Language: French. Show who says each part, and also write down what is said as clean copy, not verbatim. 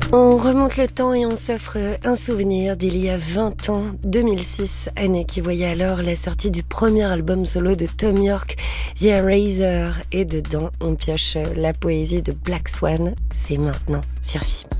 Speaker 1: On remonte le temps et on s'offre un souvenir d'il y a 20 ans, 2006, année qui voyait alors la sortie du premier album solo de Thom Yorke, The Eraser. Et dedans, on pioche la poésie de Black Swan. C'est maintenant sur FIP.